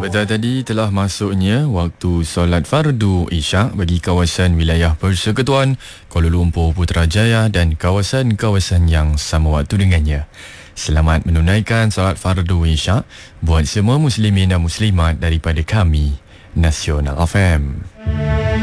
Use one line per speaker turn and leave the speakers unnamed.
Sebentar tadi telah masuknya waktu solat fardu Isyak bagi kawasan wilayah Persekutuan, Kuala Lumpur, Putrajaya dan kawasan-kawasan yang sama waktu dengannya. Selamat menunaikan solat fardu Isyak buat semua muslimin dan muslimat daripada kami, Nasional FM.